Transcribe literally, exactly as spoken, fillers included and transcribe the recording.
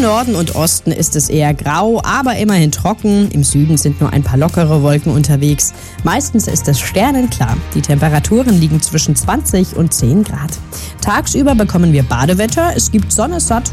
Im Norden und Osten ist es eher grau, aber immerhin trocken. Im Süden sind nur ein paar lockere Wolken unterwegs. Meistens ist es sternenklar. Die Temperaturen liegen zwischen zwanzig und zehn Grad. Tagsüber bekommen wir Badewetter. Es gibt Sonne satt